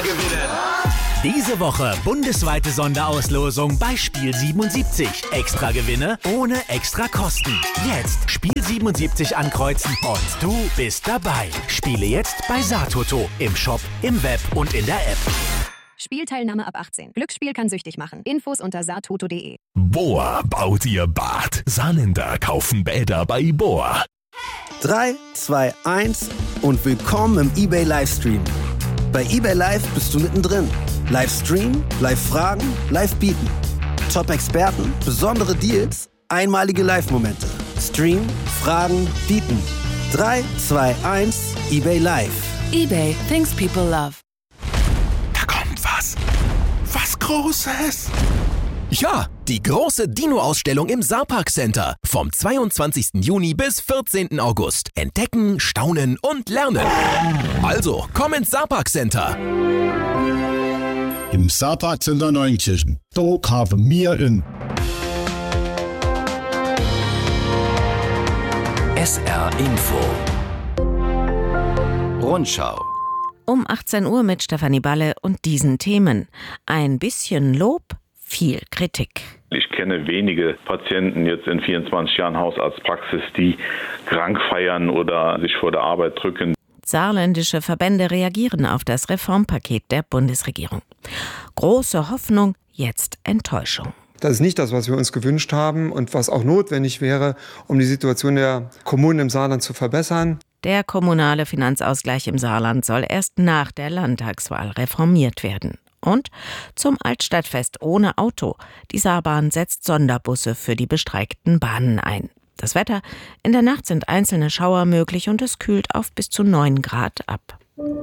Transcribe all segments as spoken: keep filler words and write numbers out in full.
gewinnen. Diese Woche bundesweite Sonderauslosung bei Spiel siebenundsiebzig. Extra Gewinne ohne extra Kosten. Jetzt Spiel siebenundsiebzig ankreuzen und du bist dabei. Spiele jetzt bei Satoto, im Shop, im Web und in der App. Spielteilnahme ab achtzehn. Glücksspiel kann süchtig machen. Infos unter satoto punkt de. Bohr baut ihr Bad. Saarländer kaufen Bäder bei Bohr. drei, zwei, eins und willkommen im eBay Livestream. Bei eBay Live bist du mittendrin. Live streamen, live fragen, live bieten. Top-Experten, besondere Deals, einmalige Live-Momente. Stream, fragen, bieten. drei, zwei, eins, eBay Live. eBay, things people love. Da kommt was. Was Großes. Ja, die große Dino-Ausstellung im Saarpark Center. Vom zweiundzwanzigsten Juni bis vierzehnten August. Entdecken, staunen und lernen. Also, komm ins Saarpark Center. Im Saarpark Center Neunkirchen. Dort haben wir in S R Info Rundschau Um achtzehn Uhr mit Stefanie Balle und diesen Themen. Ein bisschen Lob, viel Kritik. Ich kenne wenige Patienten jetzt in vierundzwanzig Jahren Hausarztpraxis, die krank feiern oder sich vor der Arbeit drücken. Saarländische Verbände reagieren auf das Reformpaket der Bundesregierung. Große Hoffnung, jetzt Enttäuschung. Das ist nicht das, was wir uns gewünscht haben und was auch notwendig wäre, um die Situation der Kommunen im Saarland zu verbessern. Der kommunale Finanzausgleich im Saarland soll erst nach der Landtagswahl reformiert werden. Und zum Altstadtfest ohne Auto. Die Saarbahn setzt Sonderbusse für die bestreikten Bahnen ein. Das Wetter: in der Nacht sind einzelne Schauer möglich und es kühlt auf bis zu neun Grad ab.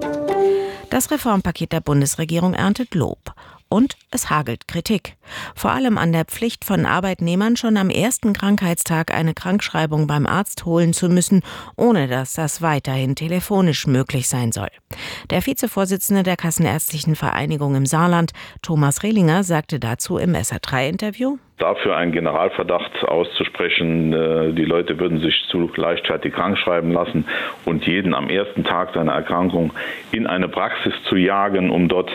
Das Reformpaket der Bundesregierung erntet Lob. Und es hagelt Kritik. Vor allem an der Pflicht von Arbeitnehmern, schon am ersten Krankheitstag eine Krankschreibung beim Arzt holen zu müssen, ohne dass das weiterhin telefonisch möglich sein soll. Der Vizevorsitzende der Kassenärztlichen Vereinigung im Saarland, Thomas Rehlinger, sagte dazu im S R drei Interview: Dafür einen Generalverdacht auszusprechen, die Leute würden sich zu leichtfertig krankschreiben lassen und jeden am ersten Tag seiner Erkrankung in eine Praxis zu jagen, um dort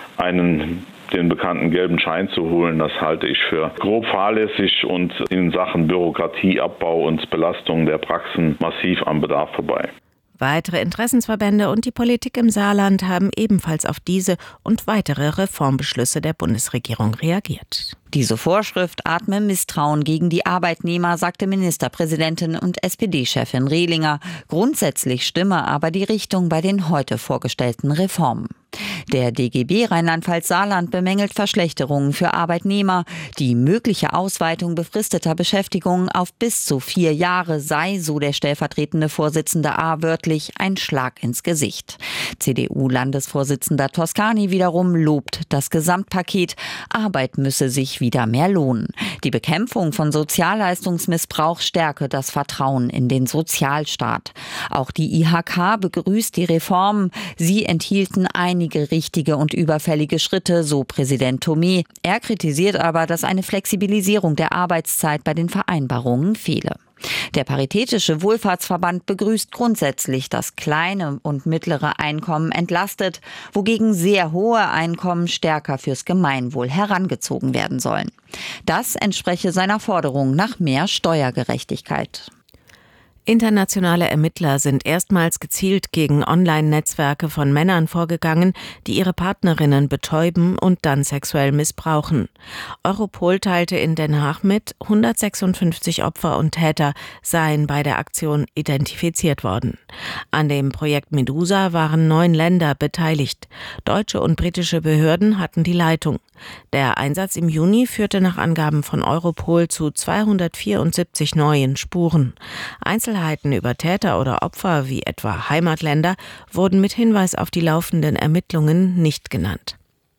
einen den bekannten gelben Schein zu holen, das halte ich für grob fahrlässig und in Sachen Bürokratieabbau und Belastung der Praxen massiv am Bedarf vorbei. Weitere Interessensverbände und die Politik im Saarland haben ebenfalls auf diese und weitere Reformbeschlüsse der Bundesregierung reagiert. Diese Vorschrift atme Misstrauen gegen die Arbeitnehmer, sagte Ministerpräsidentin und S P D-Chefin Rehlinger. Grundsätzlich stimme aber die Richtung bei den heute vorgestellten Reformen. Der D G B Rheinland-Pfalz-Saarland bemängelt Verschlechterungen für Arbeitnehmer. Die mögliche Ausweitung befristeter Beschäftigung auf bis zu vier Jahre sei, so der stellvertretende Vorsitzende A. wörtlich, ein Schlag ins Gesicht. C D U-Landesvorsitzender Toscani wiederum lobt das Gesamtpaket. Arbeit müsse sich wieder mehr lohnen. Die Bekämpfung von Sozialleistungsmissbrauch stärke das Vertrauen in den Sozialstaat. Auch die I H K begrüßt die Reformen. Sie enthielten einige richtige und überfällige Schritte, so Präsident Thomé. Er kritisiert aber, dass eine Flexibilisierung der Arbeitszeit bei den Vereinbarungen fehle. Der Paritätische Wohlfahrtsverband begrüßt grundsätzlich, dass kleine und mittlere Einkommen entlastet, wogegen sehr hohe Einkommen stärker fürs Gemeinwohl herangezogen werden sollen. Das entspreche seiner Forderung nach mehr Steuergerechtigkeit. Internationale Ermittler sind erstmals gezielt gegen Online-Netzwerke von Männern vorgegangen, die ihre Partnerinnen betäuben und dann sexuell missbrauchen. Europol teilte in Den Haag mit, hundertsechsundfünfzig Opfer und Täter seien bei der Aktion identifiziert worden. An dem Projekt Medusa waren neun Länder beteiligt. Deutsche und britische Behörden hatten die Leitung. Der Einsatz im Juni führte nach Angaben von Europol zu zweihundertvierundsiebzig neuen Spuren. Einzelheiten über Täter oder Opfer, wie etwa Heimatländer, wurden mit Hinweis auf die laufenden Ermittlungen nicht genannt.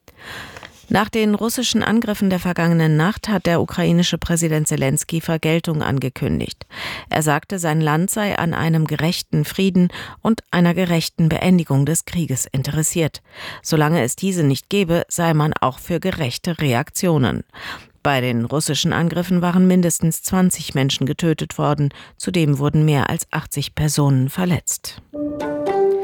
Nach den russischen Angriffen der vergangenen Nacht hat der ukrainische Präsident Selenskyj Vergeltung angekündigt. Er sagte, sein Land sei an einem gerechten Frieden und einer gerechten Beendigung des Krieges interessiert. Solange es diese nicht gebe, sei man auch für gerechte Reaktionen. Bei den russischen Angriffen waren mindestens zwanzig Menschen getötet worden. Zudem wurden mehr als achtzig Personen verletzt.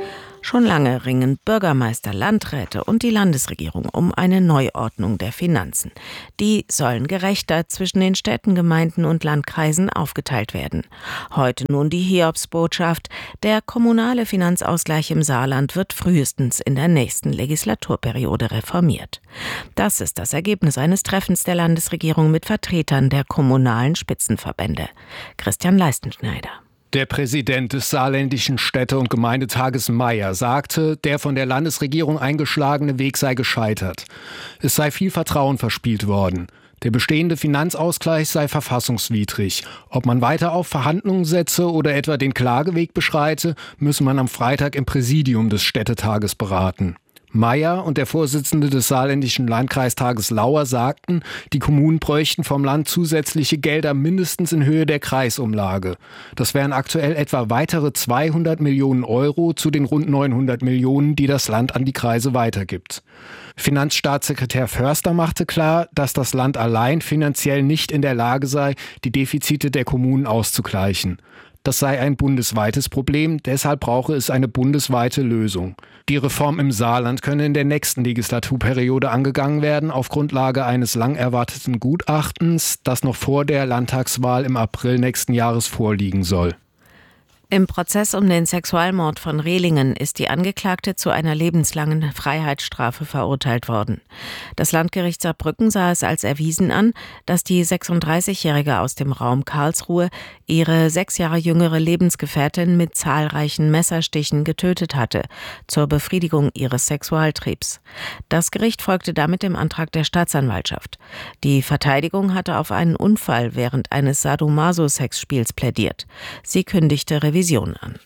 Schon lange ringen Bürgermeister, Landräte und die Landesregierung um eine Neuordnung der Finanzen. Die sollen gerechter zwischen den Städten, Gemeinden und Landkreisen aufgeteilt werden. Heute nun die Hiobsbotschaft: Der kommunale Finanzausgleich im Saarland wird frühestens in der nächsten Legislaturperiode reformiert. Das ist das Ergebnis eines Treffens der Landesregierung mit Vertretern der kommunalen Spitzenverbände. Christian Leistenschneider. Der Präsident des saarländischen Städte- und Gemeindetages Meier sagte, der von der Landesregierung eingeschlagene Weg sei gescheitert. Es sei viel Vertrauen verspielt worden. Der bestehende Finanzausgleich sei verfassungswidrig. Ob man weiter auf Verhandlungen setze oder etwa den Klageweg beschreite, müsse man am Freitag im Präsidium des Städtetages beraten. Meier und der Vorsitzende des saarländischen Landkreistages Lauer sagten, die Kommunen bräuchten vom Land zusätzliche Gelder mindestens in Höhe der Kreisumlage. Das wären aktuell etwa weitere zweihundert Millionen Euro zu den rund neunhundert Millionen, die das Land an die Kreise weitergibt. Finanzstaatssekretär Förster machte klar, dass das Land allein finanziell nicht in der Lage sei, die Defizite der Kommunen auszugleichen. Das sei ein bundesweites Problem, deshalb brauche es eine bundesweite Lösung. Die Reform im Saarland könne in der nächsten Legislaturperiode angegangen werden, auf Grundlage eines lang erwarteten Gutachtens, das noch vor der Landtagswahl im April nächsten Jahres vorliegen soll. Im Prozess um den Sexualmord von Rehlingen ist die Angeklagte zu einer lebenslangen Freiheitsstrafe verurteilt worden. Das Landgericht Saarbrücken sah es als erwiesen an, dass die sechsunddreißigjährige aus dem Raum Karlsruhe ihre sechs Jahre jüngere Lebensgefährtin mit zahlreichen Messerstichen getötet hatte, zur Befriedigung ihres Sexualtriebs. Das Gericht folgte damit dem Antrag der Staatsanwaltschaft. Die Verteidigung hatte auf einen Unfall während eines Sadomaso-Sexspiels plädiert. Sie kündigte Revision an.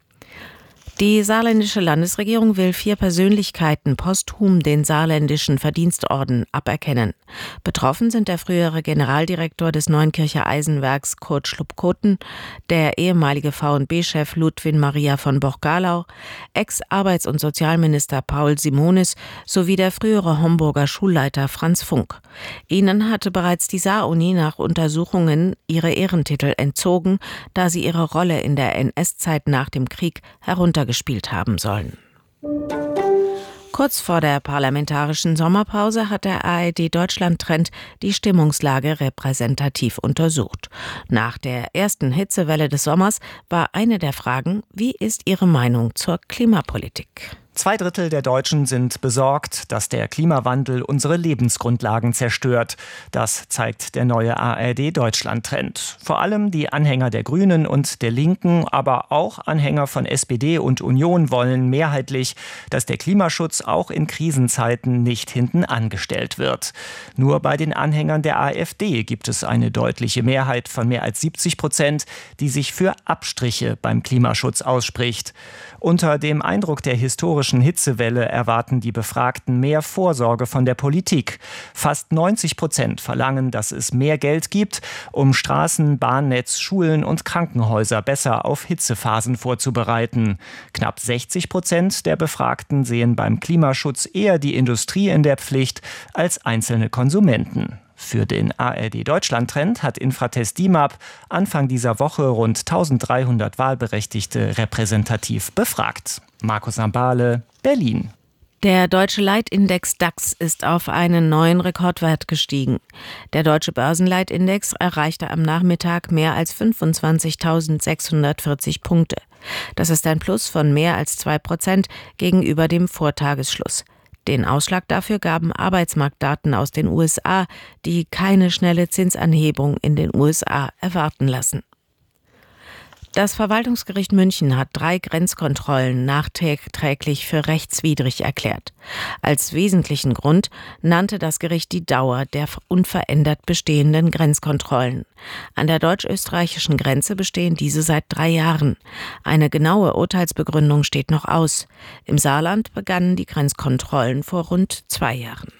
Die saarländische Landesregierung will vier Persönlichkeiten posthum den saarländischen Verdienstorden aberkennen. Betroffen sind der frühere Generaldirektor des Neunkircher Eisenwerks Kurt Schlupp-Koten, der ehemalige V und B-Chef Ludwin Maria von Borgalau, Ex-Arbeits- und Sozialminister Paul Simonis sowie der frühere Homburger Schulleiter Franz Funk. Ihnen hatte bereits die Saar-Uni nach Untersuchungen ihre Ehrentitel entzogen, da sie ihre Rolle in der N S-Zeit nach dem Krieg heruntergespielt haben sollen. Kurz vor der parlamentarischen Sommerpause hat der A R D-Deutschland-Trend die Stimmungslage repräsentativ untersucht. Nach der ersten Hitzewelle des Sommers war eine der Fragen: Wie ist Ihre Meinung zur Klimapolitik? Zwei Drittel der Deutschen sind besorgt, dass der Klimawandel unsere Lebensgrundlagen zerstört. Das zeigt der neue A R D-Deutschland-Trend. Vor allem die Anhänger der Grünen und der Linken, aber auch Anhänger von S P D und Union wollen mehrheitlich, dass der Klimaschutz auch in Krisenzeiten nicht hinten angestellt wird. Nur bei den Anhängern der AfD gibt es eine deutliche Mehrheit von mehr als siebzig Prozent, die sich für Abstriche beim Klimaschutz ausspricht. Unter dem Eindruck der historischen Hitzewelle erwarten die Befragten mehr Vorsorge von der Politik. Fast neunzig Prozent verlangen, dass es mehr Geld gibt, um Straßen, Bahnnetz, Schulen und Krankenhäuser besser auf Hitzephasen vorzubereiten. Knapp sechzig Prozent der Befragten sehen beim Klimaschutz eher die Industrie in der Pflicht als einzelne Konsumenten. Für den A R D-Deutschland-Trend hat Infratest DIMAP Anfang dieser Woche rund dreizehnhundert Wahlberechtigte repräsentativ befragt. Markus Ambale, Berlin. Der deutsche Leitindex DAX ist auf einen neuen Rekordwert gestiegen. Der deutsche Börsenleitindex erreichte am Nachmittag mehr als fünfundzwanzigtausendsechshundertvierzig Punkte. Das ist ein Plus von mehr als zwei Prozent gegenüber dem Vortagesschluss. Den Ausschlag dafür gaben Arbeitsmarktdaten aus den U S A, die keine schnelle Zinsanhebung in den U S A erwarten lassen. Das Verwaltungsgericht München hat drei Grenzkontrollen nachträglich für rechtswidrig erklärt. Als wesentlichen Grund nannte das Gericht die Dauer der unverändert bestehenden Grenzkontrollen. An der deutsch-österreichischen Grenze bestehen diese seit drei Jahren. Eine genaue Urteilsbegründung steht noch aus. Im Saarland begannen die Grenzkontrollen vor rund zwei Jahren.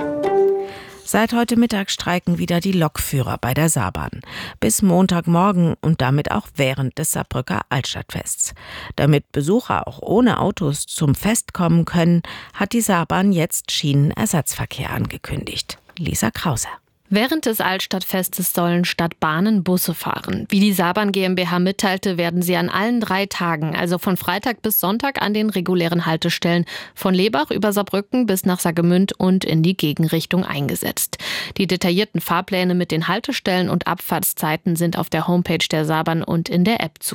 Seit heute Mittag streiken wieder die Lokführer bei der Saarbahn. Bis Montagmorgen und damit auch während des Saarbrücker Altstadtfests. Damit Besucher auch ohne Autos zum Fest kommen können, hat die Saarbahn jetzt Schienenersatzverkehr angekündigt. Lisa Krause. Während des Altstadtfestes sollen statt Bahnen Busse fahren. Wie die Saarbahn GmbH mitteilte, werden sie an allen drei Tagen, also von Freitag bis Sonntag, an den regulären Haltestellen von Lebach über Saarbrücken bis nach Saargemünd und in die Gegenrichtung eingesetzt. Die detaillierten Fahrpläne mit den Haltestellen und Abfahrtszeiten sind auf der Homepage der Saarbahn und in der App zu